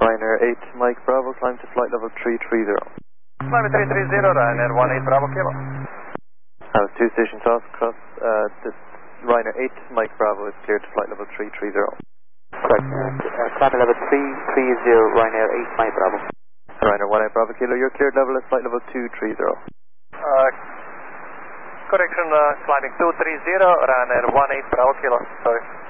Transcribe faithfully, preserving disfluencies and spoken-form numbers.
Ryanair eight Mike Bravo, climb to flight level three three zero. Climb to three three zero, Ryanair one eight Bravo Kilo. That was two station cross, cross, uh, this Ryanair eight Mike Bravo is cleared to flight level three three zero. Correct. Uh, climb level three three zero, Ryanair eight Mike Bravo. Ryanair one eight Bravo Kilo, your cleared level is flight level two three zero. Uh, correction, uh, climbing two three zero, Ryanair one eight Bravo Kilo, sorry.